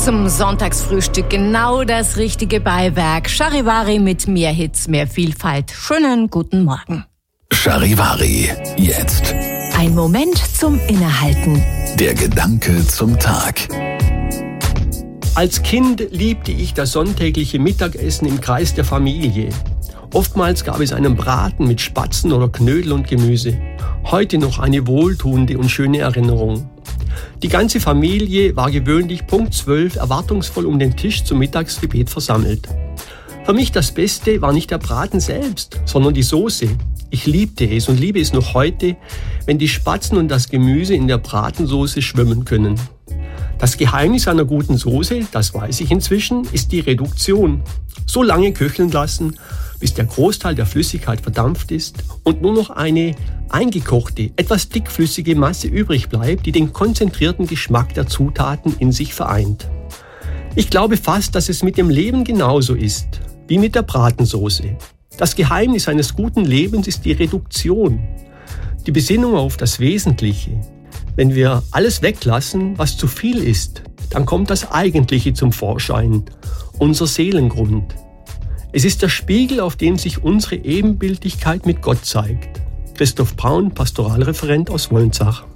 Zum Sonntagsfrühstück genau das richtige Beiwerk. Charivari mit mehr Hits, mehr Vielfalt. Schönen guten Morgen. Charivari, jetzt. Ein Moment zum Innehalten. Der Gedanke zum Tag. Als Kind liebte ich das sonntägliche Mittagessen im Kreis der Familie. Oftmals gab es einen Braten mit Spatzen oder Knödel und Gemüse. Heute noch eine wohltuende und schöne Erinnerung. Die ganze Familie war gewöhnlich Punkt 12 erwartungsvoll um den Tisch zum Mittagsgebet versammelt. Für mich das Beste war nicht der Braten selbst, sondern die Soße. Ich liebte es und liebe es noch heute, wenn die Spatzen und das Gemüse in der Bratensoße schwimmen können. Das Geheimnis einer guten Soße, das weiß ich inzwischen, ist die Reduktion. So lange köcheln lassen, bis der Großteil der Flüssigkeit verdampft ist und nur noch eine eingekochte, etwas dickflüssige Masse übrig bleibt, die den konzentrierten Geschmack der Zutaten in sich vereint. Ich glaube fast, dass es mit dem Leben genauso ist, wie mit der Bratensoße. Das Geheimnis eines guten Lebens ist die Reduktion, die Besinnung auf das Wesentliche. Wenn wir alles weglassen, was zu viel ist, dann kommt das Eigentliche zum Vorschein, unser Seelengrund. Es ist der Spiegel, auf dem sich unsere Ebenbildlichkeit mit Gott zeigt. Christoph Braun, Pastoralreferent aus Wolnzach.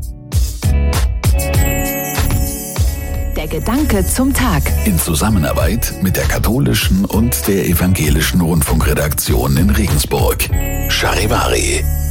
Der Gedanke zum Tag. In Zusammenarbeit mit der katholischen und der evangelischen Rundfunkredaktion in Regensburg. Charivari.